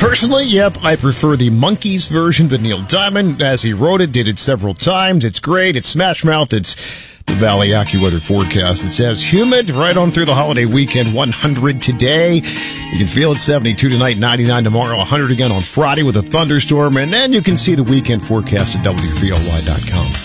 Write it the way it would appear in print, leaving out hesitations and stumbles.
Personally, yep, I prefer the Monkees version, but Neil Diamond, as he wrote it, did it several times. It's great. It's Smash Mouth. It's the Valley AccuWeather forecast. It says humid right on through the holiday weekend, 100 today. You can feel it 72 tonight, 99 tomorrow, 100 again on Friday with a thunderstorm. And then you can see the weekend forecast at WVLY.com.